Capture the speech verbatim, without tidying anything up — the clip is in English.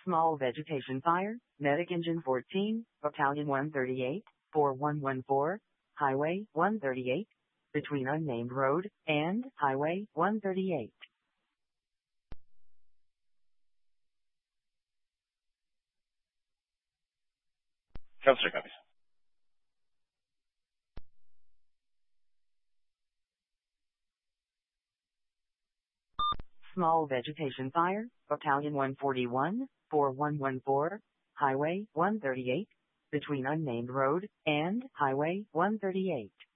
Small vegetation fire, Medic Engine fourteen, Battalion one thirty-eight, four one one four, Highway one thirty-eight, between unnamed road and Highway one thirty-eight. Counselor copies. Small vegetation fire, Battalion one forty-one, four one one four, Highway one thirty-eight, between unnamed road and Highway one thirty-eight.